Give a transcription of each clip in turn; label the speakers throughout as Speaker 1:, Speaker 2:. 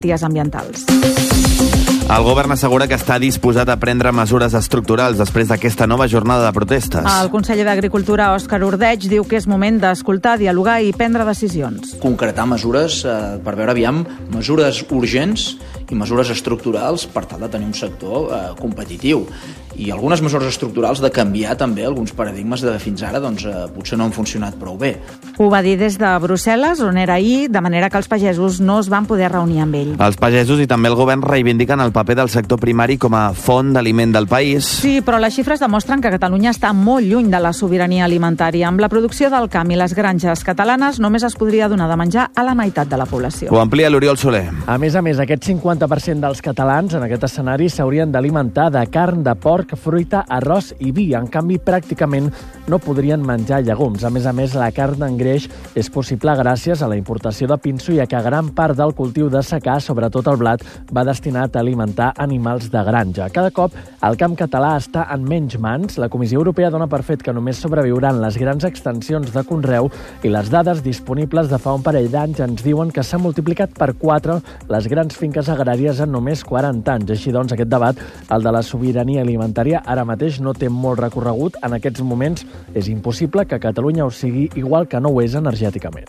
Speaker 1: garanties ambientals.
Speaker 2: El govern assegura que està disposat a prendre mesures estructurals després d'aquesta nova jornada de protestes.
Speaker 1: El conseller d'Agricultura, Òscar Ordeig, diu que és moment d'escoltar, dialogar i prendre decisions.
Speaker 3: Concretar mesures per veure, mesures urgents i mesures estructurals per tal de tenir un sector competitiu. I algunes mesures estructurals de canviar també alguns paradigmes de fins ara potser no han funcionat prou bé.
Speaker 1: Ho va dir des de Brussel·les, on era ahir, de manera que els pagesos no es van poder reunir amb ell.
Speaker 2: Els pagesos i també el govern reivindiquen el paper del sector primari com a font d'aliment del país.
Speaker 1: Sí, però les xifres demostren que Catalunya està molt lluny de la sobirania alimentària. Amb la producció del camp i les granges catalanes només es podria donar de menjar a la meitat de la població.
Speaker 2: Ho amplia l'Oriol Soler.
Speaker 4: A més, aquest 50% dels catalans en aquest escenari s'haurien d'alimentar de carn, de porc, fruita, arròs i vi. En canvi, pràcticament no podrien menjar llegums. A més, la carn en greix és possible gràcies a la importació de pinso i a que gran part del cultiu de secà, sobretot el blat, va destinat a alimentar animals de granja. Cada cop el camp català està en menys mans. La Comissió Europea dona per fet que només sobreviuran les grans extensions de conreu i les dades disponibles de fa un parell d'anys ens diuen que s'han multiplicat per 4 les grans finques agràries en només 40 anys. Així doncs, aquest debat, el de la sobirania alimentària, ara mateix no té molt recorregut. En aquests moments és impossible que Catalunya ho sigui, igual que no ho és energèticament.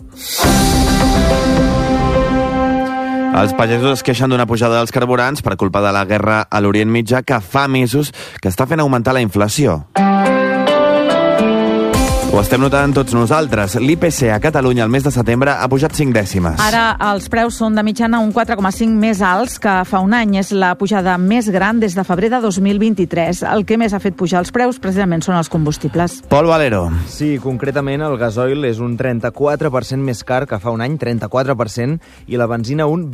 Speaker 2: Els pagesos es queixen d'una pujada dels carburants per culpa de la guerra a l'Orient Mitjà que fa mesos que està fent augmentar la inflació. Ho estem notant tots nosaltres. L'IPC a Catalunya el mes de setembre ha pujat 5 dècimes.
Speaker 1: Ara els preus són de mitjana un 4,5 més alts que fa un any. És la pujada més gran des de febrer de 2023. El que més ha fet pujar els preus precisament són els combustibles.
Speaker 2: Pol Valero.
Speaker 5: Sí, concretament el gasoil és un 34% més car que fa un any, 34%, i la benzina un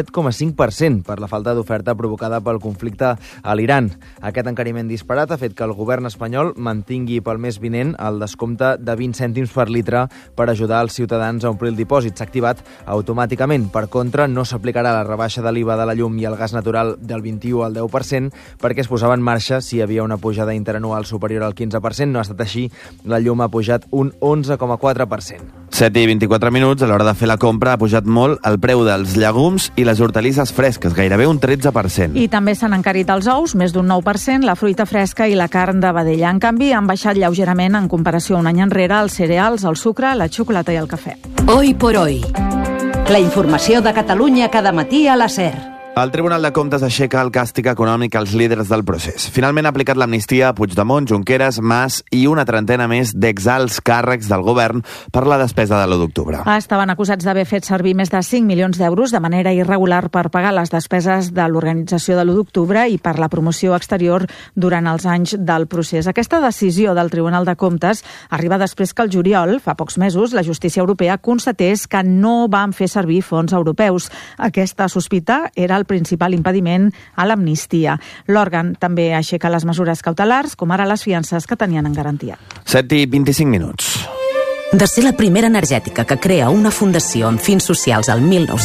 Speaker 5: 27,5% per la falta d'oferta provocada pel conflicte a l'Iran. Aquest encariment disparat ha fet que el govern espanyol mantingui pel mes vinent el descompte de 20 cèntims per litre per ajudar els ciutadans a omplir el dipòsit. S'ha activat automàticament. Per contra, no s'aplicarà la rebaixa de l'IVA de la llum i el gas natural del 21 al 10% perquè es posava en marxa si hi havia una pujada interanual superior al 15%. No ha estat així. La llum ha pujat un 11,4%.
Speaker 2: 7 i 24 minuts, a l'hora de fer la compra, ha pujat molt el preu dels llegums i les hortalisses fresques, gairebé un 13%.
Speaker 1: I també s'han encarit els ous, més d'un 9%, la fruita fresca i la carn de vedella. En canvi, han baixat lleugerament en comparació a un any enrere els cereals, el sucre, la xocolata i el cafè.
Speaker 6: Hoy por hoy. La informació de Catalunya cada matí a la SER.
Speaker 2: El Tribunal de Comptes aixeca el càstig econòmic als líders del procés. Finalment ha aplicat l'amnistia a Puigdemont, Junqueras, Mas i una trentena més d'exalts càrrecs del govern per la despesa de l'1 d'octubre.
Speaker 1: Estaven acusats d'haver fet servir més de 5 milions d'euros de manera irregular per pagar les despeses de l'organització de l'1 d'octubre i per la promoció exterior durant els anys del procés. Aquesta decisió del Tribunal de Comptes arriba després que el juliol, fa pocs mesos, la justícia europea constatés que no van fer servir fons europeus. Aquesta sospita era el principal impediment a l'amnistia. L'òrgan també aixeca les mesures cautelars, com ara les fiances que tenien en garantia.
Speaker 2: 7 i 25 minuts.
Speaker 6: De ser la primera energètica que crea una fundació amb fins socials al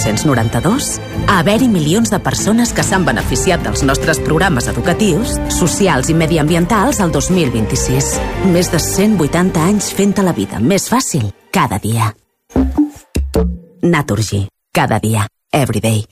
Speaker 6: 1992, a haver-hi milions de persones que s'han beneficiat dels nostres programes educatius, socials i mediambientals al 2026. Més de 180 anys fent-te la vida més fàcil cada dia. Naturgy. Cada dia. Everyday.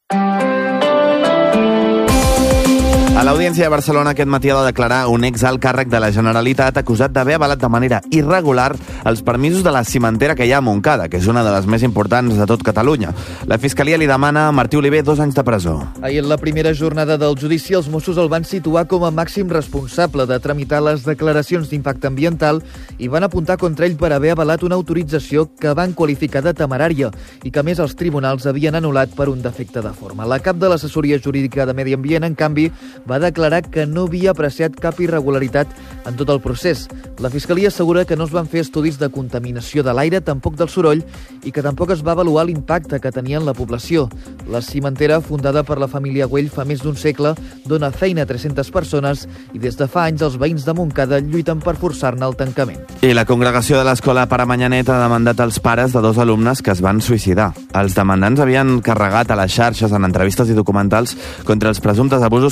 Speaker 2: A l'Audiència de Barcelona aquest matí ha de declarar un exalt càrrec de la Generalitat acusat d'haver avalat de manera irregular els permisos de la cimentera que hi ha a Montcada, que és una de les més importants de tot Catalunya. La Fiscalia li demana a Martí Oliver 2 anys de presó.
Speaker 7: Ahir en la primera jornada del judici els Mossos el van situar com a màxim responsable de tramitar les declaracions d'impacte ambiental i van apuntar contra ell per haver avalat una autorització que van qualificar de temerària i que a més els tribunals havien anul·lat per un defecte de forma. La cap de l'assessoria jurídica de Medi Ambient, en canvi, va declarar que no havia apreciat cap irregularitat en tot el procés. La Fiscalia assegura que no es van fer estudis de contaminació de l'aire, tampoc del soroll, i que tampoc es va avaluar l'impacte que tenia en la població. La cimentera, fundada per la família Güell fa més d'un segle, dona feina a 300 persones i des de fa anys els veïns de Montcada lluiten per forçar-ne el tancament.
Speaker 2: I la congregació de l'escola Pare Manyanet ha demandat els pares de 2 alumnes que es van suïcidar. Els demandants havien carregat a les xarxes en entrevistes i documentals contra els presumptes abusos que s'han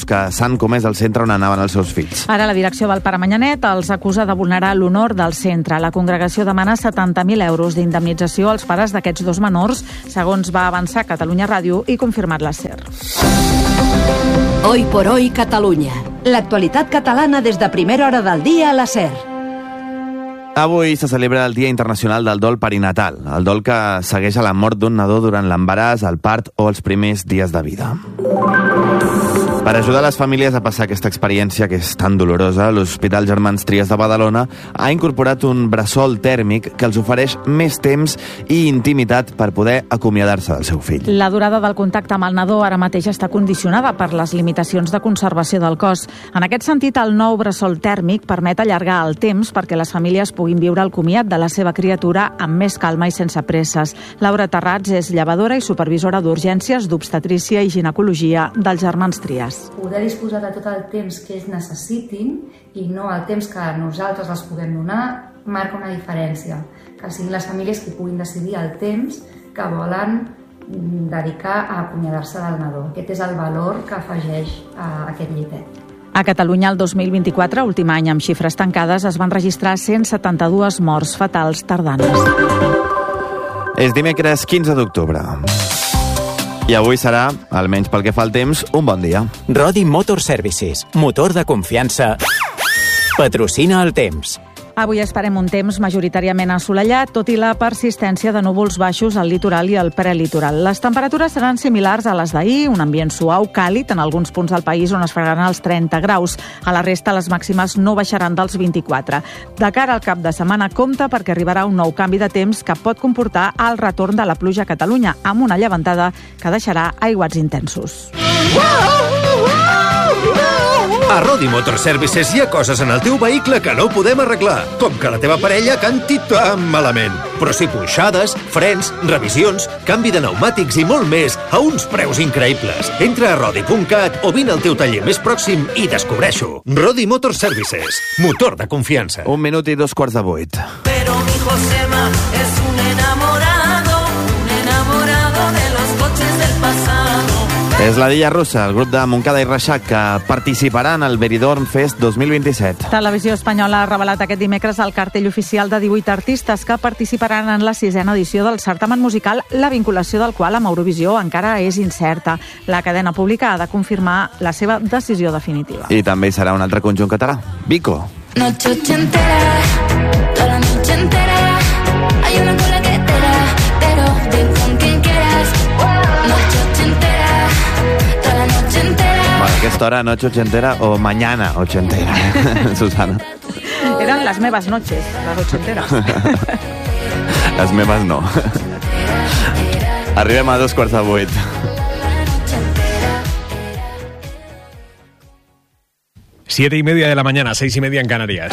Speaker 2: tant com és el centre on anaven els seus fills.
Speaker 1: Ara la direcció del Pare Manyanet els acusa de vulnerar l'honor del centre. La congregació demana 70.000 euros d'indemnització als pares d'aquests dos menors, segons va avançar Catalunya Ràdio i confirmat la SER.
Speaker 8: Hoy por hoy Catalunya. L'actualitat catalana des de primera hora del dia a la SER.
Speaker 2: Avui se celebra el Dia Internacional del Dol Perinatal, el dol que segueix a la mort d'un nadó durant l'embaràs, el part o els primers dies de vida. Per ajudar les famílies a passar aquesta experiència que és tan dolorosa, l'Hospital Germans Trias de Badalona ha incorporat un bressol tèrmic que els ofereix més temps i intimitat per poder acomiadar-se del seu fill.
Speaker 1: La durada del contacte amb el nadó ara mateix està condicionada per les limitacions de conservació del cos. En aquest sentit, el nou bressol tèrmic permet allargar el temps perquè les famílies puguin viure el comiat de la seva criatura amb més calma i sense presses. Laura Terrats és llevadora i supervisora d'urgències d'obstetrícia i ginecologia dels Germans Trias.
Speaker 9: Poder disposar de tot el temps que ells necessitin i no el temps que nosaltres els puguem donar marca una diferència. Que siguin les famílies que puguin decidir el temps que volen dedicar a acomiadar-se del nadó. Aquest és el valor que afegeix a aquest llitet.
Speaker 1: A Catalunya, el 2024, últim any amb xifres tancades, es van registrar 172 morts fatals tardanes.
Speaker 2: És dimecres 15 d'octubre. I avui serà, almenys pel que fa al temps, un bon dia.
Speaker 10: Rodi Motor Services, motor de confiança, patrocina el temps.
Speaker 1: Avui esperem un temps majoritàriament assolellat, tot i la persistència de núvols baixos al litoral i al prelitoral. Les temperatures seran similars a les d'ahir, un ambient suau, càlid en alguns punts del país on es faran els 30 graus. A la resta, les màximes no baixaran dels 24. De cara al cap de setmana, compta perquè arribarà un nou canvi de temps que pot comportar el retorn de la pluja a Catalunya, amb una llevantada que deixarà aiguats intensos.
Speaker 11: A Rodi Motor Services hi ha coses en el teu vehicle que no podem arreglar, com que la teva parella canti tan malament. Però sí punxades, frens, revisions, canvi de pneumàtics i molt més a uns preus increïbles. Entra a rodi.cat o vine al teu taller més pròxim i descobreix-ho. Rodi Motor Services, motor de confiança.
Speaker 2: 1 minut i 2:15.
Speaker 12: Pero mi Josema es un enamorado de los coches del pasado.
Speaker 2: És la Dilla Russa, el grup de Montcada i Reixac, que participarà en el Benidorm Fest 2027.
Speaker 1: Televisió Espanyola ha revelat aquest dimecres el cartell oficial de 18 artistes que participaran en la 6ª edició del certamen musical, la vinculació del qual amb Eurovisió encara és incerta. La cadena pública ha de confirmar la seva decisió definitiva.
Speaker 2: I també hi serà un altre conjunt català, Vico.
Speaker 13: Noche ochentera, toda la noche entera, hay una cola que te da, pero ven con quien quieras. Noche ochentera, toda la noche entera.
Speaker 2: Bueno, aquesta hora, noche ochentera o mañana ochentera, Susana.
Speaker 1: Eren les meves noches, les ochenteres.
Speaker 2: Les meves no. Arribem a 7:15.
Speaker 14: Siete y media de la mañana, 6:30 en Canarias.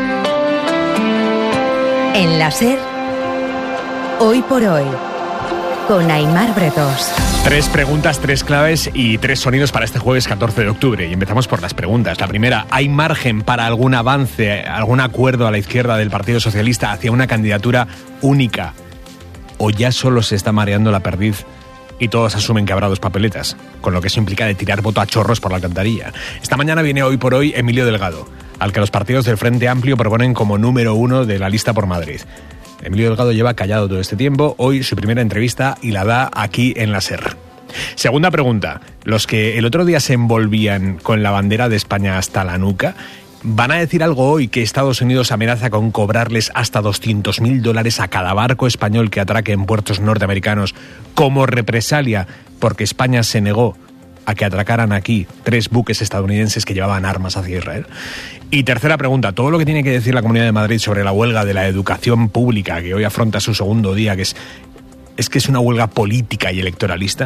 Speaker 8: En la SER, Hoy por Hoy, con Aimar Bretos.
Speaker 14: 3 preguntas, 3 claves y 3 sonidos para este jueves 14 de octubre. Y empezamos por las preguntas. La primera, ¿hay margen para algún avance, algún acuerdo a la izquierda del Partido Socialista hacia una candidatura única? ¿O ya solo se está mareando la perdiz y todos asumen que habrá 2 papeletas, con lo que eso implica de tirar voto a chorros por la alcantarilla? Esta mañana viene Hoy por Hoy Emilio Delgado, al que los partidos del Frente Amplio proponen como número 1 de la lista por Madrid. Emilio Delgado lleva callado todo este tiempo, hoy su primera entrevista y la da aquí en la SER. Segunda pregunta, los que el otro día se envolvían con la bandera de España hasta la nuca, ¿van a decir algo hoy que Estados Unidos amenaza con cobrarles hasta $200.000 a cada barco español que atraque en puertos norteamericanos como represalia porque España se negó a que atracaran aquí 3 buques estadounidenses que llevaban armas hacia Israel? Y tercera pregunta, todo lo que tiene que decir la Comunidad de Madrid sobre la huelga de la educación pública que hoy afronta su segundo día, que es una huelga política y electoralista.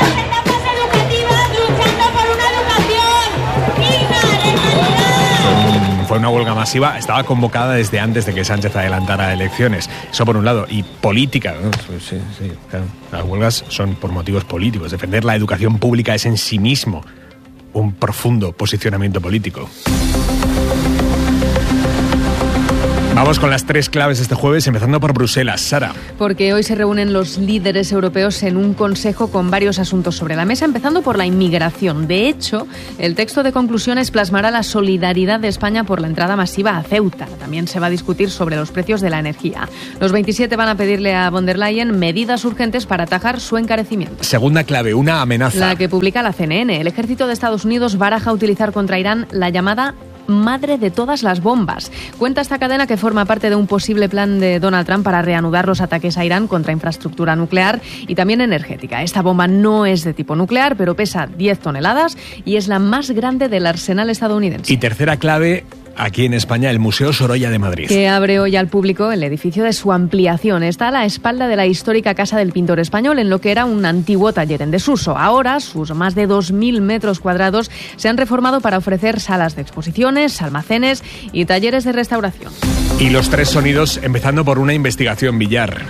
Speaker 14: Fue una huelga masiva, estaba convocada desde antes de que Sánchez adelantara elecciones. Eso por un lado. Y política, ¿no? Sí, claro. Las huelgas son por motivos políticos. Defender la educación pública es en sí mismo un profundo posicionamiento político. Vamos con las 3 claves este jueves, empezando por Bruselas. Sara.
Speaker 15: Porque hoy se reúnen los líderes europeos en un consejo con varios asuntos sobre la mesa, empezando por la inmigración. De hecho, el texto de conclusiones plasmará la solidaridad de España por la entrada masiva a Ceuta. También se va a discutir sobre los precios de la energía. Los 27 van a pedirle a von der Leyen medidas urgentes para atajar su encarecimiento.
Speaker 14: Segunda clave, una amenaza.
Speaker 15: La que publica la CNN. El ejército de Estados Unidos baraja utilizar contra Irán la llamada madre de todas las bombas. Cuenta esta cadena que forma parte de un posible plan de Donald Trump para reanudar los ataques a Irán contra infraestructura nuclear y también energética. Esta bomba no es de tipo nuclear, pero pesa 10 toneladas y es la más grande del arsenal estadounidense.
Speaker 14: Y tercera clave, aquí en España, el Museo Sorolla de Madrid.
Speaker 15: Que abre hoy al público el edificio de su ampliación. Está a la espalda de la histórica Casa del Pintor Español, en lo que era un antiguo taller en desuso. Ahora, sus más de 2.000 metros cuadrados se han reformado para ofrecer salas de exposiciones, almacenes y talleres de restauración.
Speaker 14: Y los 3 sonidos, empezando por una investigación, Villar.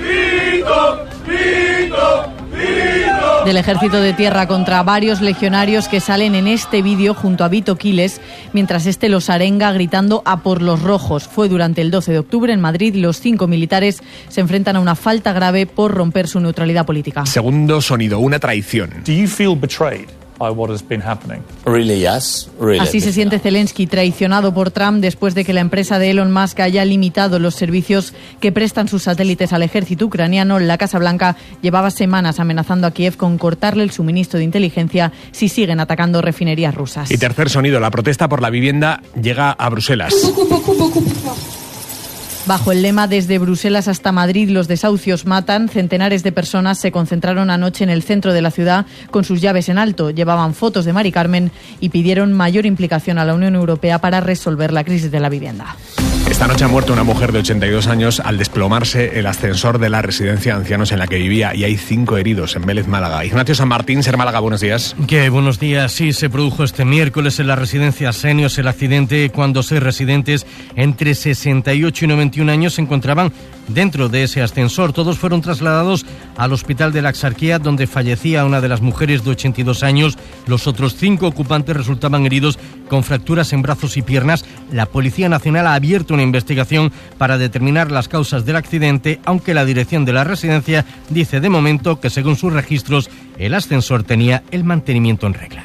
Speaker 16: Del ejército de tierra contra varios legionarios que salen en este vídeo junto a Vito Quiles, mientras este los arenga gritando a por los rojos. Fue durante el 12 de octubre en Madrid y los 5 militares se enfrentan a una falta grave por romper su neutralidad política.
Speaker 14: Segundo sonido, una traición.
Speaker 17: Do you feel betrayed by what has been happening?
Speaker 18: Really, yes. Really.
Speaker 16: Así se siente Zelensky, traicionado por Trump después de que la empresa de Elon Musk haya limitado los servicios que prestan sus satélites al ejército ucraniano. La Casa Blanca llevaba semanas amenazando a Kiev con cortarle el suministro de inteligencia si siguen atacando refinerías rusas.
Speaker 14: Y tercer sonido, la protesta por la vivienda llega a Bruselas.
Speaker 16: Bajo el lema "Desde Bruselas hasta Madrid, los desahucios matan", centenares de personas se concentraron anoche en el centro de la ciudad con sus llaves en alto. Llevaban fotos de Mari Carmen y pidieron mayor implicación a la Unión Europea para resolver la crisis de la vivienda.
Speaker 14: Esta noche ha muerto una mujer de 82 años al desplomarse el ascensor de la residencia de ancianos en la que vivía, y hay 5 heridos en Vélez, Málaga. Ignacio San Martín, Ser Málaga, buenos días.
Speaker 19: ¿Qué? Buenos días. Sí, se produjo este miércoles en la residencia Senios el accidente cuando 6 residentes entre 68 y 91 años se encontraban dentro de ese ascensor. Todos fueron trasladados al Hospital de la Exarquía, donde fallecía una de las mujeres de 82 años. Los otros 5 ocupantes resultaban heridos con fracturas en brazos y piernas. La Policía Nacional ha abierto una investigación para determinar las causas del accidente, aunque la dirección de la residencia dice de momento que, según sus registros, el ascensor tenía el mantenimiento en regla.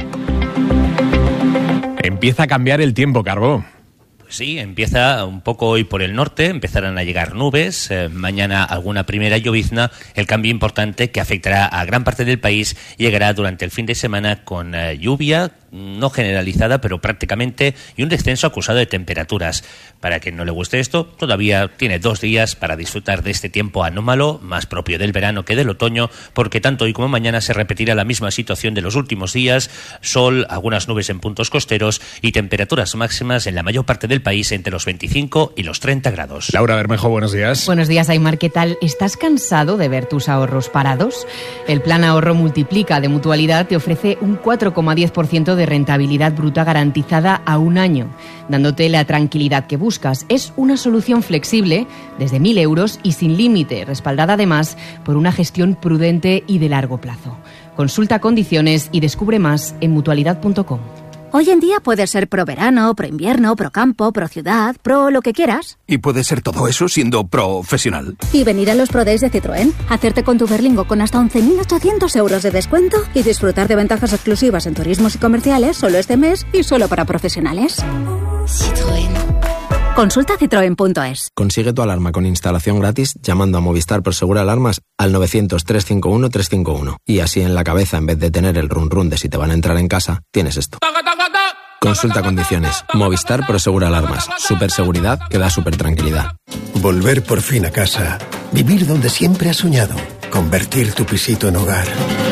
Speaker 14: Empieza a cambiar el tiempo, Carbó.
Speaker 20: Sí, empieza un poco hoy por el norte, empezarán a llegar nubes, mañana alguna primera llovizna. El cambio importante que afectará a gran parte del país llegará durante el fin de semana con lluvia, no generalizada, pero prácticamente, y un descenso acusado de temperaturas. Para quien no le guste esto, todavía tiene 2 días para disfrutar de este tiempo anómalo, más propio del verano que del otoño, porque tanto hoy como mañana se repetirá la misma situación de los últimos días: sol, algunas nubes en puntos costeros y temperaturas máximas en la mayor parte del país entre los 25 y los 30 grados.
Speaker 14: Laura Bermejo, buenos días.
Speaker 21: Buenos días, Aimar, ¿qué tal? ¿Estás cansado de ver tus ahorros parados? El plan Ahorro Multiplica de Mutualidad te ofrece un 4,10% de rentabilidad bruta garantizada a un año, dándote la tranquilidad que buscas. Es una solución flexible desde 1.000 euros y sin límite, respaldada además por una gestión prudente y de largo plazo. Consulta condiciones y descubre más en mutualidad.com.
Speaker 22: Hoy en día puedes ser pro verano, pro invierno, pro campo, pro ciudad, pro lo que quieras.
Speaker 23: Y puedes ser todo eso siendo profesional.
Speaker 22: Y venir a los Pro Days de Citroën, hacerte con tu Berlingo con hasta 11.800 euros de descuento y disfrutar de ventajas exclusivas en turismos y comerciales solo este mes y solo para profesionales.
Speaker 23: Citroën.
Speaker 22: Consulta citroen.es.
Speaker 24: Consigue tu alarma con instalación gratis llamando a Movistar Prosegur Alarmas al 900-351-351. Y así en la cabeza, en vez de tener el run run de si te van a entrar en casa, tienes esto. Consulta condiciones. Movistar Prosegur Alarmas. Superseguridad que da super tranquilidad.
Speaker 25: Volver por fin a casa. Vivir donde siempre has soñado. Convertir tu pisito en hogar.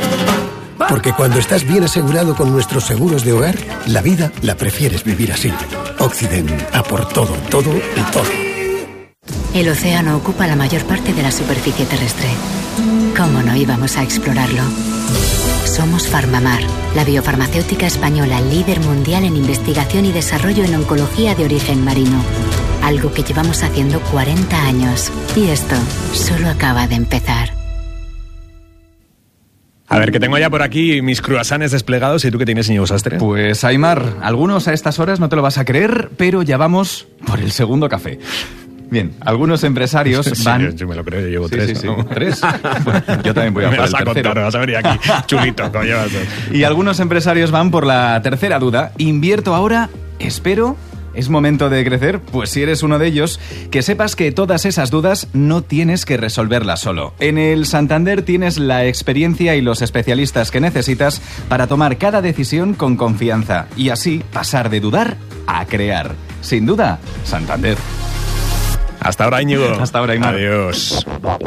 Speaker 25: Porque cuando estás bien asegurado con nuestros seguros de hogar, la vida la prefieres vivir así. Occident, a por todo, todo y todo.
Speaker 26: El océano ocupa la mayor parte de la superficie terrestre. ¿Cómo no íbamos a explorarlo? Somos Farmamar, la biofarmacéutica española líder mundial en investigación y desarrollo en oncología de origen marino. Algo que llevamos haciendo 40 años. Y esto solo acaba de empezar.
Speaker 14: A ver, que tengo ya por aquí mis cruasanes desplegados. ¿Y tú qué tienes, Íñigo Sastre?
Speaker 27: Pues, Aimar, algunos a estas horas no te lo vas a creer, pero ya vamos por el segundo café.
Speaker 3: Bien, algunos empresarios van...
Speaker 14: Sí, yo me lo creo, yo llevo 3.
Speaker 3: Sí.
Speaker 14: ¿no?
Speaker 3: 3. Bueno, yo también voy a por el tercero.
Speaker 14: Contar, vas a venir aquí, chulito, coño.
Speaker 3: Y algunos empresarios van por la tercera duda. ¿Invierto ahora? ¿Espero? ¿Es momento de crecer? Pues si eres uno de ellos, que sepas que todas esas dudas no tienes que resolverlas solo. En el Santander tienes la experiencia y los especialistas que necesitas para tomar cada decisión con confianza y así pasar de dudar a crear. Sin duda, Santander.
Speaker 14: Hasta ahora, Íñigo.
Speaker 3: Hasta ahora, Aymar.
Speaker 14: Adiós.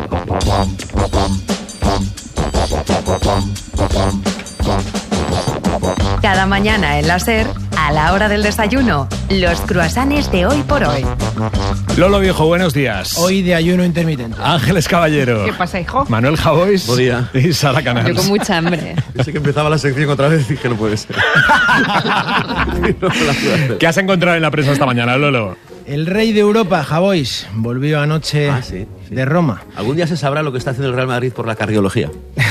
Speaker 8: Cada mañana en la SER, a la hora del desayuno, los croissants de Hoy por Hoy.
Speaker 14: Lolo Viejo, buenos días.
Speaker 4: Hoy de ayuno intermitente.
Speaker 14: Ángeles Caballero.
Speaker 5: ¿Qué pasa, hijo?
Speaker 14: Manuel Javois.
Speaker 6: Buen día.
Speaker 14: Y Sara Canals.
Speaker 15: Yo con mucha hambre.
Speaker 6: Yo sé que empezaba la sección otra vez y dije, no puede ser.
Speaker 14: ¿Qué has encontrado en la prensa esta mañana, Lolo?
Speaker 4: El rey de Europa, Javois, volvió anoche de Roma.
Speaker 6: Algún día se sabrá lo que está haciendo el Real Madrid por la cardiología.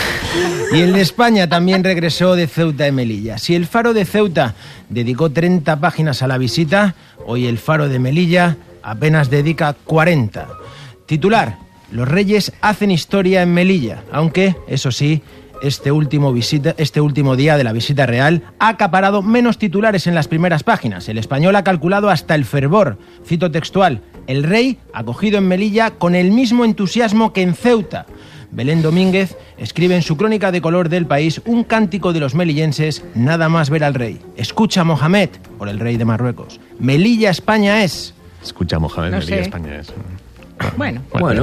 Speaker 4: Y el de España también regresó de Ceuta y Melilla. Si el Faro de Ceuta dedicó 30 páginas a la visita, hoy el Faro de Melilla apenas dedica 40. Titular: los reyes hacen historia en Melilla, aunque, eso sí, este último día de la visita real ha acaparado menos titulares en las primeras páginas. El Español ha calculado hasta el fervor. Cito textual: el rey acogido en Melilla con el mismo entusiasmo que en Ceuta. Belén Domínguez escribe en su crónica de color del País un cántico de los melillenses nada más ver al rey. Escucha, Mohamed, por el rey de Marruecos. Melilla, España es.
Speaker 14: Escucha, Mohamed,
Speaker 5: No
Speaker 14: Melilla,
Speaker 5: sé.
Speaker 14: España es.
Speaker 5: Bueno.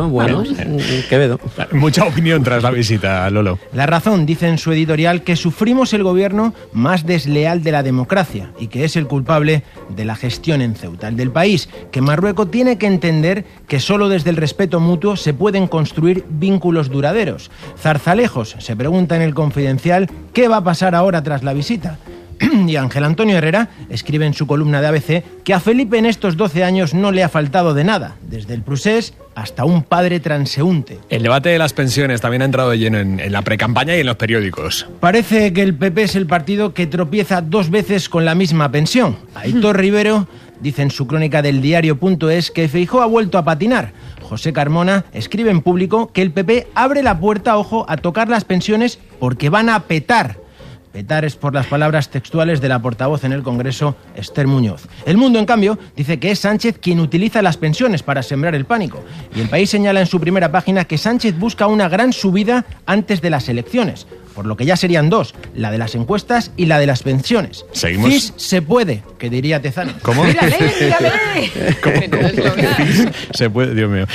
Speaker 6: Quevedo.
Speaker 14: Mucha opinión tras la visita, Lolo.
Speaker 4: La Razón dice en su editorial que sufrimos el gobierno más desleal de la democracia y que es el culpable de la gestión en Ceuta. El del País, que Marruecos tiene que entender que solo desde el respeto mutuo se pueden construir vínculos duraderos. Zarzalejos se pregunta en el Confidencial qué va a pasar ahora tras la visita. Y Ángel Antonio Herrera escribe en su columna de ABC que a Felipe en estos 12 años no le ha faltado de nada, desde el procés hasta un padre transeúnte.
Speaker 14: El debate de las pensiones también ha entrado de lleno en la precampaña y en los periódicos.
Speaker 4: Parece que el PP es el partido que tropieza 2 veces con la misma pensión. Aitor Rivero dice en su crónica del diario.es que Feijóo ha vuelto a patinar. José Carmona escribe en Público que el PP abre la puerta, ojo, a tocar las pensiones porque van a petar. Petar es por las palabras textuales de la portavoz en el Congreso, Esther Muñoz. El Mundo, en cambio, dice que es Sánchez quien utiliza las pensiones para sembrar el pánico. Y El País señala en su primera página que Sánchez busca una gran subida antes de las elecciones, por lo que ya serían 2, la de las encuestas y la de las pensiones.
Speaker 14: Seguimos.
Speaker 4: CIS se puede, que diría Tezanos.
Speaker 14: ¿Cómo?
Speaker 5: ¡Mírale!
Speaker 14: Se puede, Dios mío.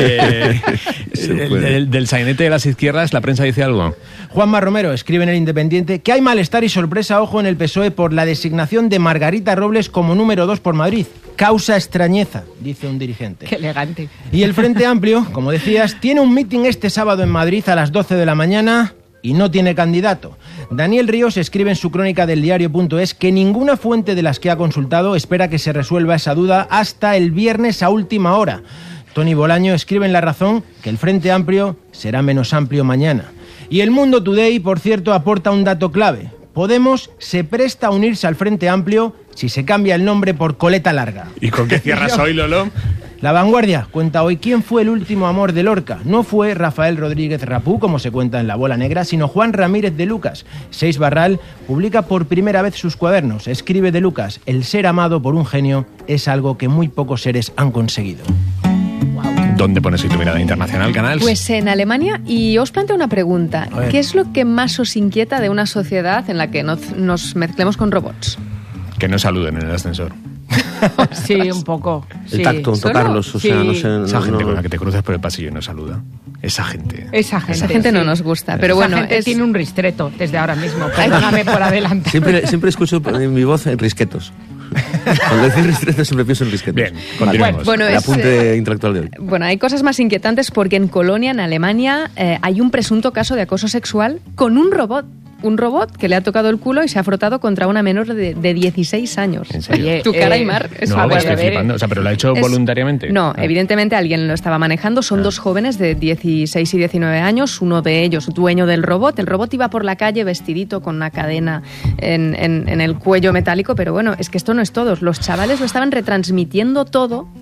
Speaker 14: Del sainete de las izquierdas, ¿la prensa dice algo?
Speaker 4: Juanma Romero escribe en El Independiente que hay malestar y sorpresa, ojo, en el PSOE por la designación de Margarita Robles como número 2 por Madrid. Causa extrañeza, dice un dirigente.
Speaker 5: ¡Qué elegante!
Speaker 4: Y el Frente Amplio, como decías, tiene un mitin este sábado en Madrid a las 12 de la mañana y no tiene candidato. Daniel Ríos escribe en su crónica del diario.es que ninguna fuente de las que ha consultado espera que se resuelva esa duda hasta el viernes a última hora. Tony Bolaño escribe en La Razón que el Frente Amplio será menos amplio mañana. Y El Mundo Today, por cierto, aporta un dato clave. Podemos se presta a unirse al Frente Amplio si se cambia el nombre por Coleta Larga.
Speaker 14: ¿Y con qué cierras hoy, Lolo?
Speaker 4: La Vanguardia cuenta hoy quién fue el último amor de Lorca. No fue Rafael Rodríguez Rapú, como se cuenta en La Bola Negra, sino Juan Ramírez de Lucas. Seix Barral publica por primera vez sus cuadernos. Escribe de Lucas: el ser amado por un genio es algo que muy pocos seres han conseguido.
Speaker 14: ¿Dónde pones hoy tu mirada internacional, Canals?
Speaker 15: Pues en Alemania, y os planteo una pregunta. ¿Qué es lo que más os inquieta de una sociedad en la que nos mezclemos con robots?
Speaker 14: Que no saluden en el ascensor.
Speaker 5: Sí, un poco.
Speaker 6: El tacto, tocarlos, o sea, no sé...
Speaker 14: Esa gente con la que te cruzas por el pasillo y no saluda. Esa gente.
Speaker 5: Esa gente
Speaker 15: no nos gusta, pero
Speaker 5: Esa
Speaker 15: bueno...
Speaker 5: gente tiene un ristreto desde ahora mismo, perdóname por adelante.
Speaker 6: Siempre escucho en mi voz en risquetos. Cuando decís ristretos siempre pienso en risquetos.
Speaker 14: Bien, continuemos.
Speaker 15: Bueno,
Speaker 6: el apunte intelectual de hoy.
Speaker 15: Bueno, hay cosas más inquietantes porque en Colonia, en Alemania, hay un presunto caso de acoso sexual con un robot. Un robot que le ha tocado el culo y se ha frotado contra una menor de 16 años.
Speaker 14: ¿En serio?
Speaker 15: Oye, tu cara, Aymar.
Speaker 14: No, estoy flipando. O sea, ¿pero lo ha hecho voluntariamente?
Speaker 15: No, evidentemente alguien lo estaba manejando. Son 2 jóvenes de 16 y 19 años. Uno de ellos, dueño del robot. El robot iba por la calle vestidito con una cadena en el cuello metálico. Pero bueno, es que esto no es todo. Los chavales lo estaban retransmitiendo todo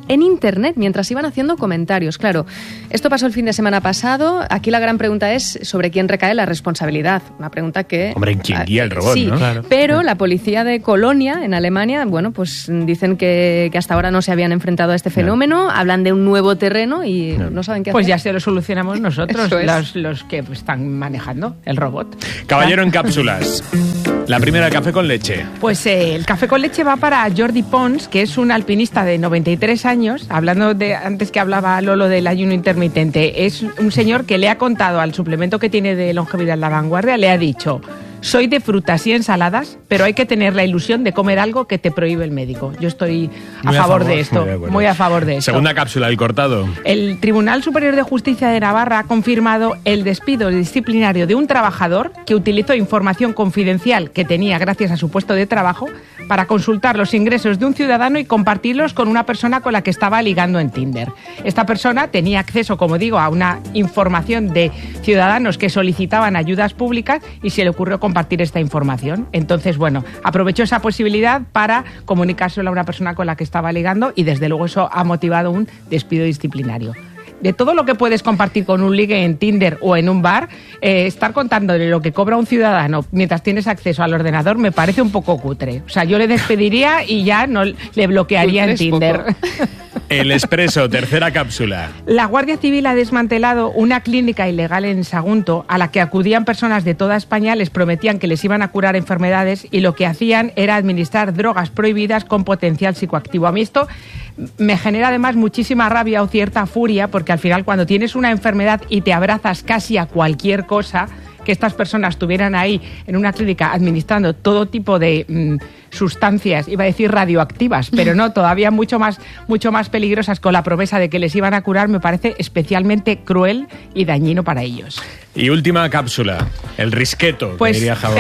Speaker 15: en Internet mientras iban haciendo comentarios. Claro, esto pasó el fin de semana pasado. Aquí la gran pregunta es sobre quién recae la responsabilidad. Una pregunta que...
Speaker 14: Hombre, ¿en quién guía el robot,
Speaker 15: sí,
Speaker 14: no?
Speaker 15: Claro. Pero la policía de Colonia, en Alemania, bueno, pues dicen que hasta ahora no se habían enfrentado a este fenómeno, hablan de un nuevo terreno y no saben qué hacer.
Speaker 5: Pues ya se lo solucionamos nosotros, los que están manejando el robot.
Speaker 14: Caballero en cápsulas. La primera, café con leche.
Speaker 5: Pues el café con leche va para Jordi Pons, que es un alpinista de 93 años, hablando de antes que hablaba Lolo del ayuno intermitente. Es un señor que le ha contado al suplemento que tiene de longevidad La Vanguardia, le ha dicho: soy de frutas y ensaladas, pero hay que tener la ilusión de comer algo que te prohíbe el médico. Yo estoy a favor de esto, muy a favor de esto.
Speaker 14: Segunda cápsula, el cortado.
Speaker 5: El Tribunal Superior de Justicia de Navarra ha confirmado el despido disciplinario de un trabajador que utilizó información confidencial que tenía gracias a su puesto de trabajo para consultar los ingresos de un ciudadano y compartirlos con una persona con la que estaba ligando en Tinder. Esta persona tenía acceso, como digo, a una información de ciudadanos que solicitaban ayudas públicas y se le ocurrió compartir esta información. Entonces, bueno, aprovechó esa posibilidad para comunicárselo a una persona con la que estaba ligando y desde luego eso ha motivado un despido disciplinario. De todo lo que puedes compartir con un ligue en Tinder o en un bar, estar contándole lo que cobra un ciudadano mientras tienes acceso al ordenador me parece un poco cutre. O sea, yo le despediría y ya no le bloquearía en Tinder.
Speaker 14: El Expreso, tercera cápsula.
Speaker 5: La Guardia Civil ha desmantelado una clínica ilegal en Sagunto a la que acudían personas de toda España, les prometían que les iban a curar enfermedades y lo que hacían era administrar drogas prohibidas con potencial psicoactivo. A mí esto me genera además muchísima rabia o cierta furia porque al final cuando tienes una enfermedad y te abrazas casi a cualquier cosa, que estas personas estuvieran ahí en una clínica administrando todo tipo de sustancias, iba a decir radioactivas, pero no, todavía mucho más peligrosas con la promesa de que les iban a curar, me parece especialmente cruel y dañino para ellos.
Speaker 14: Y última cápsula, el risqueto,
Speaker 5: pues
Speaker 14: que diría Javos.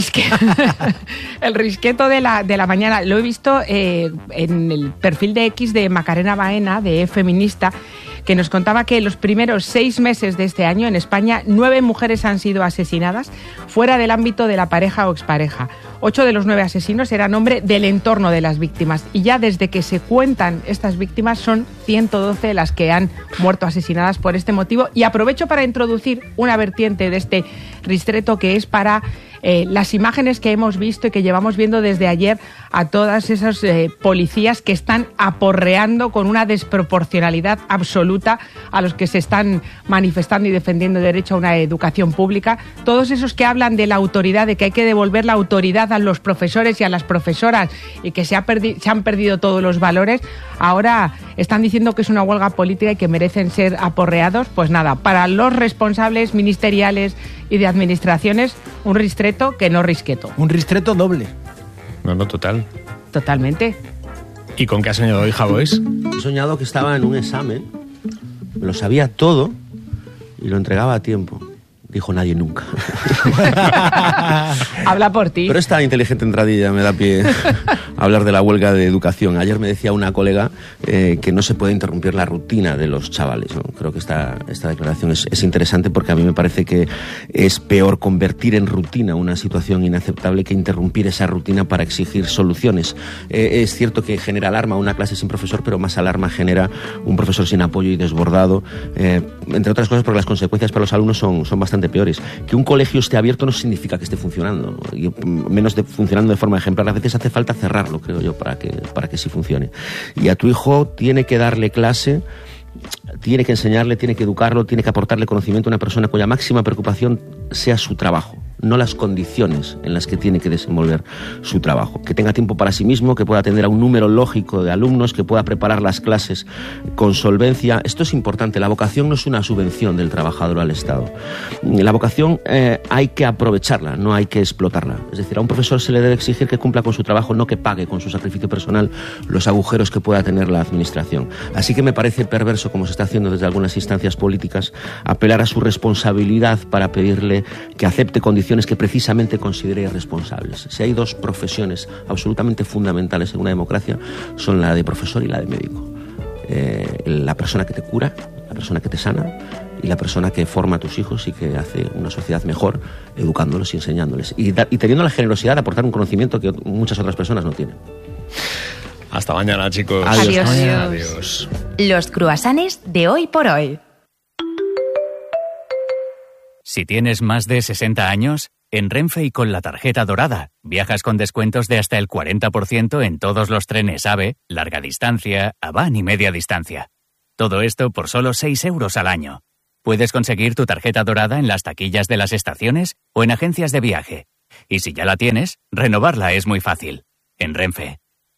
Speaker 5: El risqueto de la mañana, lo he visto en el perfil de X de Macarena Baena, de Feminista, que nos contaba que en los primeros 6 meses de este año en España 9 mujeres han sido asesinadas fuera del ámbito de la pareja o expareja. 8 de los 9 asesinos eran hombres del entorno de las víctimas y ya desde que se cuentan estas víctimas son 112 las que han muerto asesinadas por este motivo. Y aprovecho para introducir una vertiente de este ristreto que es para las imágenes que hemos visto y que llevamos viendo desde ayer a todas esas policías que están aporreando con una desproporcionalidad absoluta a los que se están manifestando y defendiendo el derecho a una educación pública. Todos esos que hablan de la autoridad, de que hay que devolver la autoridad a los profesores y a las profesoras y que se han perdido todos los valores, ahora están diciendo que es una huelga política y que merecen ser aporreados. Pues nada, para los responsables ministeriales y de administraciones, un ristreto que no risqueto.
Speaker 4: Un ristreto doble.
Speaker 14: No, total.
Speaker 5: Totalmente.
Speaker 14: ¿Y con qué has soñado hoy, Javois?
Speaker 6: He soñado que estaba en un examen, lo sabía todo y lo entregaba a tiempo. Dijo nadie nunca.
Speaker 5: Habla por ti.
Speaker 6: Pero esta inteligente entradilla me da pie a hablar de la huelga de educación. Ayer me decía una colega que no se puede interrumpir la rutina de los chavales, ¿no? Creo que esta declaración es interesante porque a mí me parece que es peor convertir en rutina una situación inaceptable que interrumpir esa rutina para exigir soluciones. Es cierto que genera alarma una clase sin profesor, pero más alarma genera un profesor sin apoyo y desbordado, entre otras cosas porque las consecuencias para los alumnos son bastante peores. Que un colegio esté abierto no significa que esté funcionando, y menos funcionando de forma ejemplar. A veces hace falta cerrarlo, creo yo, para que sí funcione. Y a tu hijo tiene que darle clase, tiene que enseñarle, tiene que educarlo, tiene que aportarle conocimiento a una persona cuya máxima preocupación sea su trabajo, no las condiciones en las que tiene que desenvolver su trabajo. Que tenga tiempo para sí mismo, que pueda atender a un número lógico de alumnos, que pueda preparar las clases con solvencia. Esto es importante. La vocación no es una subvención del trabajador al Estado. La vocación hay que aprovecharla, no hay que explotarla. Es decir, a un profesor se le debe exigir que cumpla con su trabajo, no que pague con su sacrificio personal los agujeros que pueda tener la administración. Así que me parece perverso, como se está haciendo desde algunas instancias políticas, apelar a su responsabilidad para pedirle que acepte condiciones que precisamente considere irresponsables. Si hay 2 profesiones absolutamente fundamentales en una democracia, son la de profesor y la de médico. La persona que te cura, la persona que te sana y la persona que forma a tus hijos y que hace una sociedad mejor educándolos y enseñándoles. Y teniendo la generosidad de aportar un conocimiento que muchas otras personas no tienen.
Speaker 14: Hasta mañana, chicos.
Speaker 21: Adiós.
Speaker 14: Adiós.
Speaker 21: Los cruasanes de hoy por hoy.
Speaker 7: Si tienes más de 60 años, en Renfe y con la tarjeta dorada, viajas con descuentos de hasta el 40% en todos los trenes AVE, larga distancia, AVAN y media distancia. Todo esto por solo 6 euros al año. Puedes conseguir tu tarjeta dorada en las taquillas de las estaciones o en agencias de viaje. Y si ya la tienes, renovarla es muy fácil. En Renfe.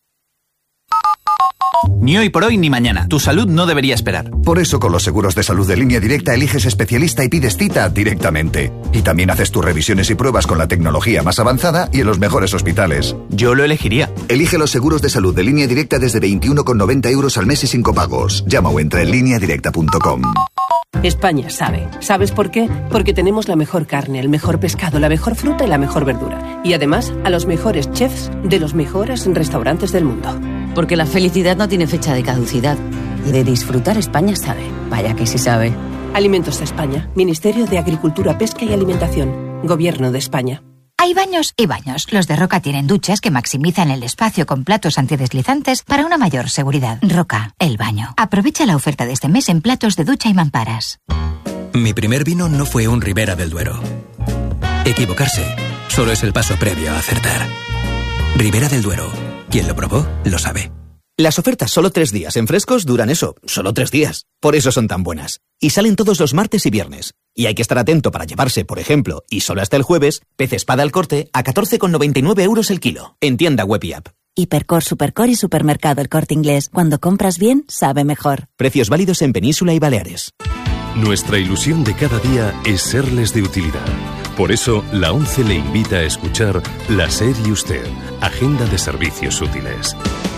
Speaker 9: Ni hoy por hoy ni mañana. Tu salud no debería esperar.
Speaker 23: Por eso con los seguros de salud de Línea Directa eliges especialista y pides cita directamente. Y también haces tus revisiones y pruebas con la tecnología más avanzada y en los mejores hospitales.
Speaker 9: Yo lo elegiría.
Speaker 23: Elige los seguros de salud de Línea Directa desde 21,90 euros al mes y sin copagos. Llama o entra en lineadirecta.com.
Speaker 10: España sabe. ¿Sabes por qué? Porque tenemos la mejor carne, el mejor pescado, la mejor fruta y la mejor verdura. Y además, a los mejores chefs de los mejores restaurantes del mundo.
Speaker 11: Porque la felicidad no tiene fecha de caducidad. Y de disfrutar España sabe. Vaya que sí sabe.
Speaker 10: Alimentos de España. Ministerio de Agricultura, Pesca y Alimentación. Gobierno de España.
Speaker 12: Hay baños y baños. Los de Roca tienen duchas que maximizan el espacio con platos antideslizantes para una mayor seguridad. Roca, el baño. Aprovecha la oferta de este mes en platos de ducha y mamparas.
Speaker 18: Mi primer vino no fue un Ribera del Duero. Equivocarse solo es el paso previo a acertar. Ribera del Duero. Quien lo probó, lo sabe.
Speaker 27: Las ofertas solo 3 días en frescos duran eso, solo 3 días. Por eso son tan buenas. Y salen todos los martes y viernes. Y hay que estar atento para llevarse, por ejemplo, y solo hasta el jueves, pez espada al corte a 14,99 euros el kilo. En tienda web y app.
Speaker 28: Hipercor, Supercor y Supermercado El Corte Inglés. Cuando compras bien, sabe mejor.
Speaker 27: Precios válidos en Península y Baleares.
Speaker 29: Nuestra ilusión de cada día es serles de utilidad. Por eso, la ONCE le invita a escuchar La SER y Usted, Agenda de Servicios Útiles.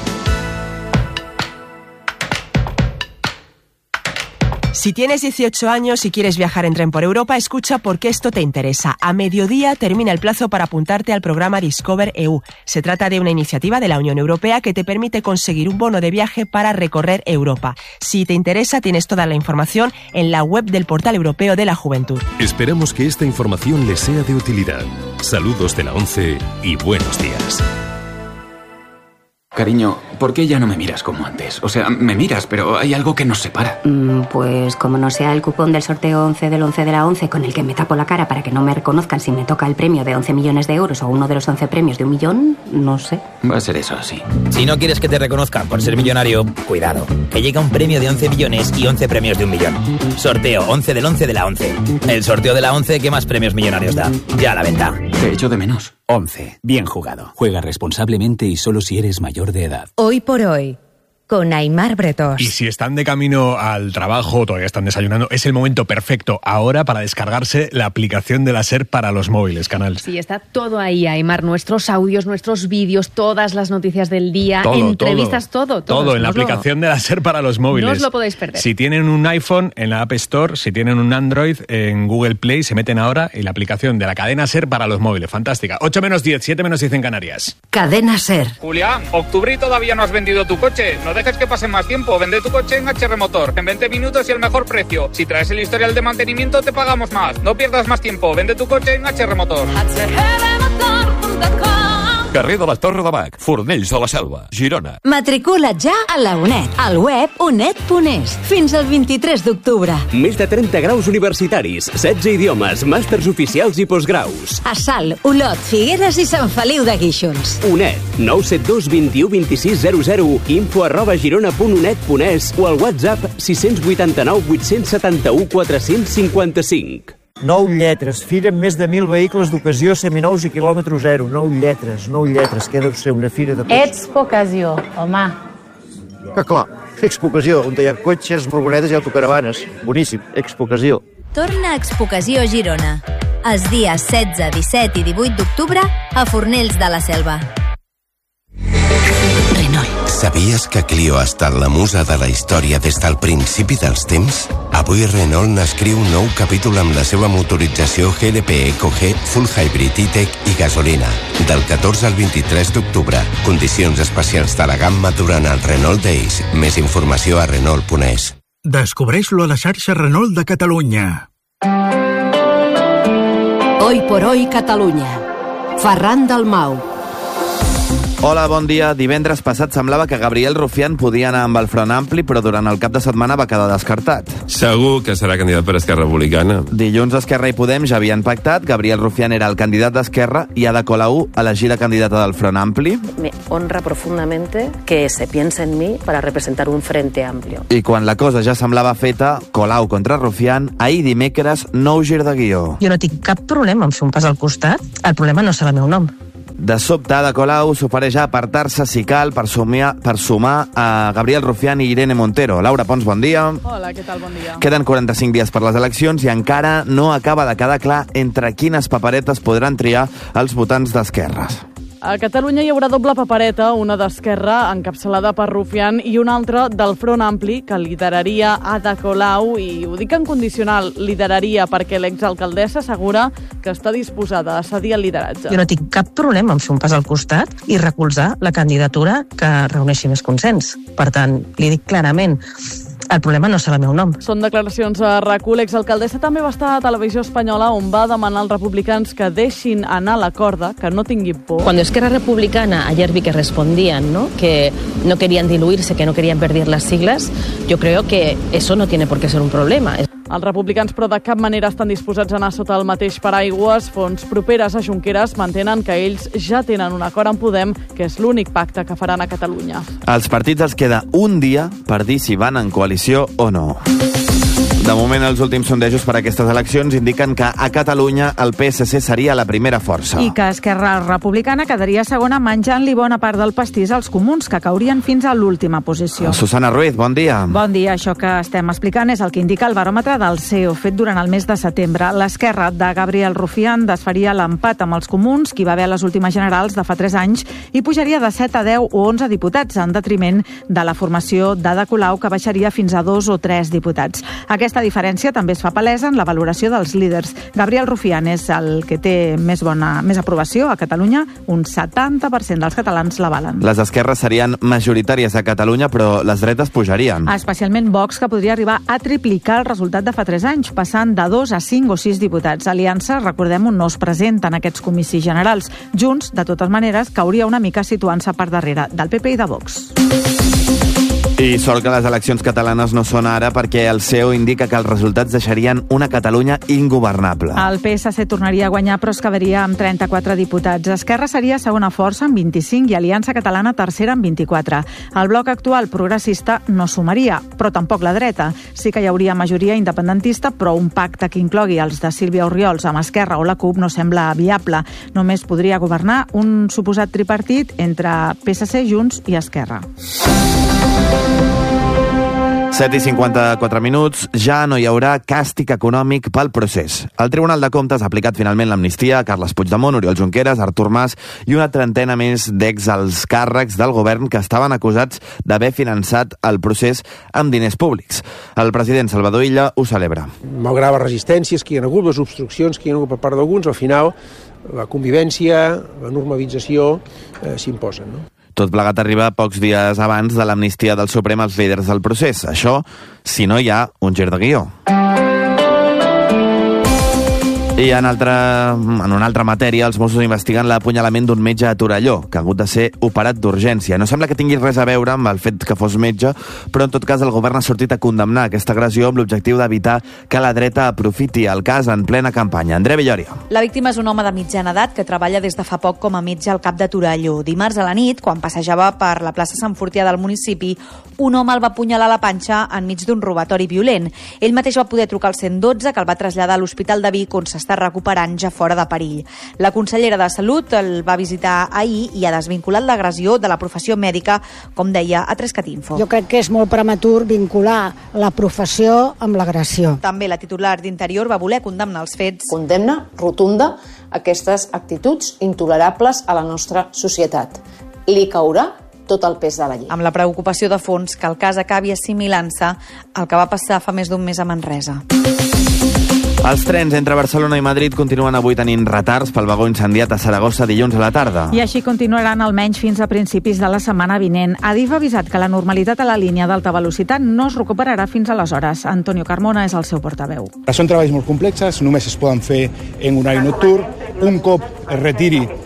Speaker 30: Si tienes 18 años y quieres viajar en tren por Europa, escucha porque esto te interesa. A mediodía termina el plazo para apuntarte al programa Discover EU. Se trata de una iniciativa de la Unión Europea que te permite conseguir un bono de viaje para recorrer Europa. Si te interesa, tienes toda la información en la web del Portal Europeo de la Juventud.
Speaker 29: Esperamos que esta información les sea de utilidad. Saludos de la ONCE y buenos días.
Speaker 31: Cariño, ¿por qué ya no me miras como antes? O sea, me miras, pero hay algo que nos separa.
Speaker 26: Pues como no sea el cupón del sorteo 11 del 11 de la 11 con el que me tapo la cara para que no me reconozcan si me toca el premio de 11 millones de euros o uno de los 11 premios de 1 millón, no sé.
Speaker 31: Va a ser eso, sí.
Speaker 32: Si no quieres que te reconozcan por ser millonario, cuidado, que llega un premio de 11 millones y 11 premios de 1 millón. Sorteo 11 del 11 de la 11. El sorteo de la 11 que más premios millonarios da. Ya a la venta.
Speaker 31: Te echo de menos.
Speaker 33: 11. Bien jugado. Juega responsablemente y solo si eres mayor de edad.
Speaker 21: Hoy por hoy, con Aimar Bretos.
Speaker 14: Y si están de camino al trabajo o todavía están desayunando, es el momento perfecto ahora para descargarse la aplicación de la SER para los móviles, Canal.
Speaker 15: Sí, está todo ahí, Aimar. Nuestros audios, nuestros vídeos, todas las noticias del día, entrevistas, todo.
Speaker 14: Todo en la aplicación de la SER para los móviles.
Speaker 15: No os lo podéis perder.
Speaker 14: Si tienen un iPhone, en la App Store, si tienen un Android, en Google Play, se meten ahora en la aplicación de la cadena SER para los móviles. Fantástica. 8 menos 10, 7 menos 10 en Canarias.
Speaker 28: Cadena SER.
Speaker 34: Julián, octubre y todavía no has vendido tu coche. No dejes que pase más tiempo. Vende tu coche en HR Motor. En 20 minutos y el mejor precio. Si traes el historial de mantenimiento, te pagamos más. No pierdas más tiempo. Vende tu coche en HR Motor.
Speaker 23: Carrer de la Torre de Bac, Fornells de la Selva, Girona.
Speaker 22: Matricula't ja a la UNED, al web unet.es, fins al 23 d'octubre.
Speaker 35: Més de 30 graus universitaris, 16 idiomes, màsters oficials i postgraus.
Speaker 22: A Salt, Olot, Figueres i Sant Feliu de Guíxols.
Speaker 35: UNED, 972 21 26 00, info@girona.unet.es o al WhatsApp 689 871 455.
Speaker 36: 9 lletres, fira amb més de 1.000 vehicles d'ocasió, seminous i quilòmetre zero. 9 lletres, que deu ser una fira de...
Speaker 37: Expocació, home.
Speaker 36: Que clar, Expocació, on hi ha cotxes, furgonetes i autocaravanes. Boníssim, Expocació.
Speaker 38: Torna a Expocació Girona, els dies 16, 17 i 18 d'octubre a Fornells de la Selva.
Speaker 39: Sabies que Clio ha estat la musa de la història des del principi dels temps? Avui Renault n'escriu un nou capítol amb la seva motorització GLP Eco G, Full Hybrid E-Tech i gasolina. Del 14 al 23 d'octubre. Condicions especials de la gamma durant el Renault Days. Més informació a Renault.es.
Speaker 40: Descobreix-lo a la xarxa Renault de Catalunya.
Speaker 8: Hoy por hoy Catalunya. Ferran Dalmau.
Speaker 1: Hola, bon dia. Divendres passat semblava que Gabriel Rufián podia anar amb el Front Ampli, però durant el cap de setmana va quedar descartat.
Speaker 2: Segur que serà candidat per Esquerra Republicana.
Speaker 1: Dilluns Esquerra i Podem ja havien pactat. Gabriel Rufián era el candidat d'Esquerra i Ada Colau elegir la candidata del Front Ampli.
Speaker 3: Me honra profundamente que se piense en mí para representar un frente amplio.
Speaker 1: I quan la cosa ja semblava feta, Colau contra Rufián, ahir dimecres, nou gir de guió.
Speaker 4: Jo no tinc cap problema en fer un pas al costat. El problema no serà el meu nom.
Speaker 1: De sobte, Ada Colau s'ofereix a apartar-se si cal per sumar a Gabriel Rufián i Irene Montero. Laura Pons, bon dia.
Speaker 5: Hola, què tal? Bon dia.
Speaker 1: Queden 45 dies per les eleccions i encara no acaba de quedar clar entre quines paperetes podran triar els votants d'esquerres.
Speaker 5: A Catalunya hi haurà doble papereta, una d'Esquerra, encapçalada per Rufián, i una altra del Front Ampli, que lideraria Ada Colau, i ho dic en condicional, lideraria, perquè l'exalcaldessa assegura que està disposada a cedir el lideratge.
Speaker 4: Jo no tinc cap problema en fer un pas al costat i recolzar la candidatura que reuneixi més consens. Per tant, li dic clarament, el problema no serà el meu nom.
Speaker 5: Són declaracions a RAC1. L'exalcaldessa també va estar a Televisió Espanyola, on va demanar als republicans que deixin anar la corda, que no tinguin por.
Speaker 4: Cuando Esquerra Republicana ayer vi que respondían, ¿no?, que no querían diluirse, que no querían perder las siglas, yo creo que eso no tiene por qué ser un problema.
Speaker 5: Els republicans, però, de cap manera estan disposats a anar sota el mateix paraigües. Fonts properes a Junqueras mantenen que ells ja tenen un acord amb Podem, que és l'únic pacte que faran a Catalunya.
Speaker 1: Als partits els queda un dia per dir si van en coalició o no. De moment, els últims sondejos per a aquestes eleccions indiquen que a Catalunya el PSC seria la primera força.
Speaker 6: I que Esquerra Republicana quedaria segona, menjant-li bona part del pastís als comuns, que caurien fins a l'última posició.
Speaker 1: Susana Ruiz, bon dia.
Speaker 6: Bon dia. Això que estem explicant és el que indica el baròmetre del CEO, fet durant el mes de setembre. L'Esquerra de Gabriel Rufián desfaria l'empat amb els comuns, que hi va haver a les últimes generals de fa 3 anys, i pujaria de 7 a 10 o 11 diputats, en detriment de la formació d'Ada Colau, que baixaria fins a 2 o 3 diputats. Aquesta diferència també es fa palesa en la valoració dels líders. Gabriel Rufián és el que té més aprovació a Catalunya. Un 70% dels catalans l'avalen.
Speaker 1: Les esquerres serien majoritàries a Catalunya, però les dretes pujarien.
Speaker 6: Especialment Vox, que podria arribar a triplicar el resultat de fa 3 anys, passant de 2 a 5 o 6 diputats. Aliança, recordem-ho, no es presenta en aquests comicis generals. Junts, de totes maneres, cauria una mica situant-se per darrere del PP i de Vox.
Speaker 1: I sort que les eleccions catalanes no són ara, perquè el CEO indica que els resultats deixarien una Catalunya ingovernable.
Speaker 6: El PSC tornaria a guanyar, però es quedaria amb 34 diputats. Esquerra seria segona força amb 25 i Aliança Catalana tercera amb 24. El bloc actual progressista no sumaria, però tampoc la dreta. Sí que hi hauria majoria independentista, però un pacte que inclogui els de Sílvia Orriols amb Esquerra o la CUP no sembla viable. Només podria governar un suposat tripartit entre PSC, Junts i Esquerra.
Speaker 1: 7:54 ja no hi haurà càstig econòmic pel procés. El Tribunal de Comptes ha aplicat finalment l'amnistia a Carles Puigdemont, Oriol Junqueras, Artur Mas i una trentena més d'ex-alts càrrecs del govern que estaven acusats d'haver finançat el procés amb diners públics. El president Salvador Illa ho celebra.
Speaker 7: Malgrat les resistències que hi ha hagut, les obstruccions que hi ha hagut per part d'alguns, al final la convivència, la normalització s'imposen, no?
Speaker 1: Tot plegat arriba pocs dies abans de l'amnistia del Suprem als líders del procés. Això, si no hi ha un gir de guió. I en una altra matèria, els Mossos investiguen l'apunyalament d'un metge a Torelló, que ha hagut de ser operat d'urgència. No sembla que tingui res a veure amb el fet que fos metge, però en tot cas el govern ha sortit a condemnar aquesta agressió amb l'objectiu d'evitar que la dreta aprofiti el cas en plena campanya. André Villoria.
Speaker 9: La víctima és un home de mitjana edat que treballa des de fa poc com a metge al CAP de Torelló. Dimarts a la nit, quan passejava per la plaça Sant Fortià del municipi, un home el va apunyalar a la panxa enmig d'un robatori violent. Ell mateix va poder trucar al 112, que el va traslladar a l'Hospital de Vic, on s'està recuperant ja fora de perill. La consellera de Salut el va visitar ahir i ha desvinculat l'agressió de la professió mèdica, com deia a Trescatinfo.
Speaker 10: Jo crec que és molt prematur vincular la professió amb l'agressió.
Speaker 9: També la titular d'Interior va voler condemnar els fets.
Speaker 11: Condemna rotunda aquestes actituds intolerables a la nostra societat. Li caurà tot el pes de la llei.
Speaker 9: Amb la preocupació de fons que el cas acabi assimilant-se al que va passar fa més d'un mes a Manresa.
Speaker 1: Els trens entre Barcelona i Madrid continuen avui tenint retards pel vagó incendiat a Saragossa dilluns a la tarda.
Speaker 6: I així continuaran almenys fins a principis de la setmana vinent. Adif ha avisat que la normalitat a la línia d'alta velocitat no es recuperarà fins aleshores. Antonio Carmona és el seu portaveu.
Speaker 12: Són treballs molt complexes, només es poden fer en horari nocturn. Un cop es retiri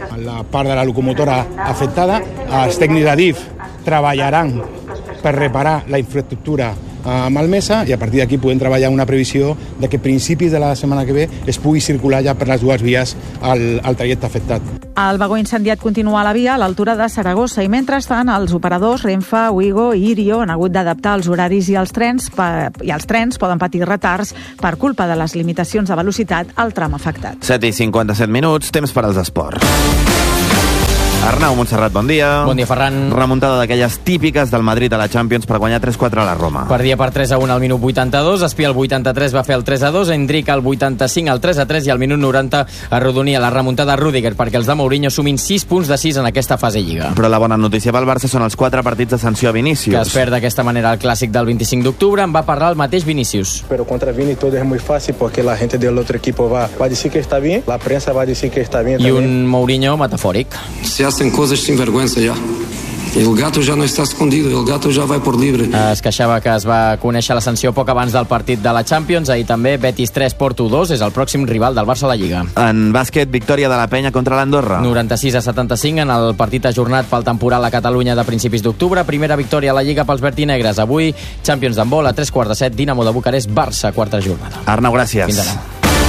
Speaker 12: la part de la locomotora afectada. Els tècnics d'Adif treballaran per reparar la infraestructura malmesa i a partir d'aquí podem treballar una previsió de que a principis de la setmana que ve es pugui circular ja per les dues vies el trajecte afectat.
Speaker 6: El vagó incendiat continua a la via a l'altura de Saragossa i mentrestant els operadors Renfe, Ouigo i Irio han hagut d'adaptar els horaris i els trens poden patir retards per culpa de les limitacions de velocitat al tram afectat.
Speaker 1: 7:57 minuts, temps per als esports. Arnau Montserrat, bon dia.
Speaker 13: Bon dia, Ferran.
Speaker 1: Remuntada d'aquelles típiques del Madrid a la Champions per guanyar 3-4 a la Roma.
Speaker 13: Perdia per 3-1 al minut 82, Espí al 83 va fer el 3-2, Endrick al 85 al 3-3 i al minut 90 arrodonia la remuntada Rüdiger perquè els de Mourinho sumin 6 punts de 6 en aquesta fase Lliga.
Speaker 1: Però la bona notícia pel Barça són els 4 partits de sanció a Vinícius.
Speaker 13: Que es perd d'aquesta manera el clàssic del 25 d'octubre, en va parlar el mateix Vinícius.
Speaker 14: Pero contra Vini todo es muy fácil porque la gente del otro equipo va a decir que está bien, la prensa va a decir que está bien
Speaker 13: I
Speaker 14: también.
Speaker 13: un Mourinho metafòric.
Speaker 15: Se hacen cosas sin vergüenza ya. El gato ya no está escondido, el gato ya va por libre.
Speaker 13: Es queixava que es va conèixer la sanció poc abans del partit de la Champions. Ahir també Betis 3, Porto 2, és el pròxim rival del Barça a la Lliga.
Speaker 1: En bàsquet, victòria de la Penya contra l'Andorra.
Speaker 13: 96-75 en el partit ajornat pel temporal a Catalunya de principis d'octubre. Primera victòria a la Lliga pels vertinegres. Avui, Champions d'handbol a 3:15, Dinamo de Bucarest, Barça, quarta jornada.
Speaker 1: Arnau, gràcies.
Speaker 13: Fins ara.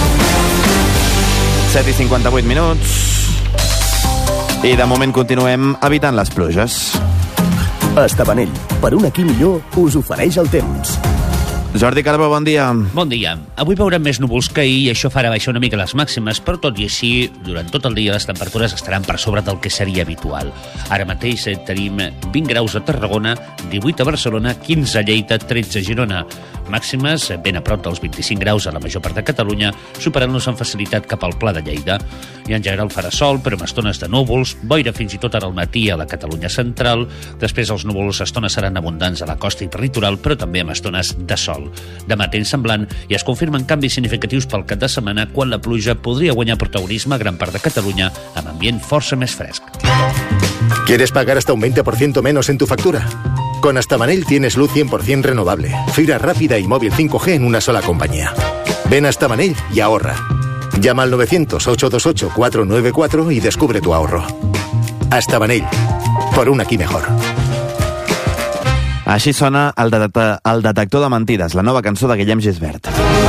Speaker 1: 7:58 minuts. I de moment continuem evitant les pluges.
Speaker 16: Estabanell, per un aquí millor, us ofereix el temps.
Speaker 1: Jordi Carbó, bon dia.
Speaker 17: Bon dia. Avui veurem més núvols que ahir i això farà baixar una mica les màximes, però tot i així, durant tot el dia les temperatures estaran per sobre del que seria habitual. Ara mateix tenim 20 graus a Tarragona, 18 a Barcelona, 15 a Lleida, 13 a Girona. Màximes ben a prop dels 25 graus a la major part de Catalunya, superant-los amb facilitat cap al Pla de Lleida. I en general farà sol, però amb estones de núvols, boira fins i tot ara al matí a la Catalunya central. Després els núvols a estones seran abundants a la costa i litoral, però també amb estones de sol. Demà temps semblant i es confirmen canvis significatius pel cap de setmana quan la pluja podria guanyar protagonisme a gran part de Catalunya amb ambient força més fresc.
Speaker 18: ¿Quieres pagar hasta un 20% menos en tu factura? Con Astabanell tienes luz 100% renovable, fibra rápida y móvil 5G en una sola compañía. Ven a Astabanell y ahorra. Llama al 900-828-494 y descubre tu ahorro. Astabanell, por un aquí mejor.
Speaker 1: Així sona el detector de mentides, la nova cançó de Guillem Gisbert.